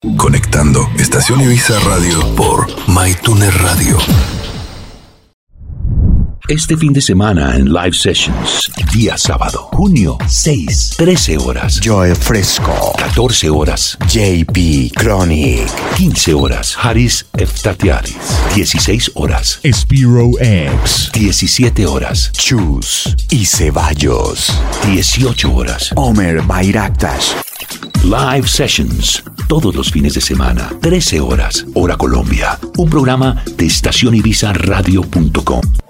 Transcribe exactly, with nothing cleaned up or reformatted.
Conectando Estación Ibiza Radio por MyTuner Radio. Este fin de semana en Live Sessions, día sábado, junio seis, trece horas. Joel Fresco. catorce horas. J P Chronic. quince horas. Haris Eftatiaris. dieciséis horas. Spiro X. diecisiete horas. Chus y Ceballos. dieciocho horas. Omer Bayraktas. Live Sessions, todos los fines de semana, trece horas, hora Colombia. Un programa de estación ibiza radio punto com.